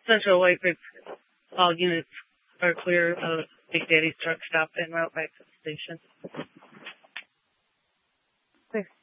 Central White Creek, all units are clear of Big Daddy's truck stop en route back to the station. Thanks.